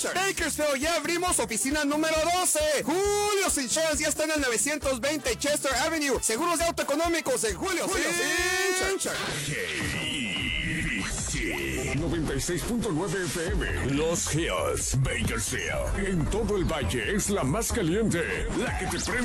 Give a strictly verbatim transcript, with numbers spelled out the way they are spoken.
Bakersfield, ya abrimos oficina número doce. Julio's Insurance ya está en el novecientos veinte Chester Avenue. Seguros de auto económicos en Julio's Insurance. noventa y seis punto nueve F M. Los Hills, Bakersfield. En todo el valle es la más caliente. La que te premia.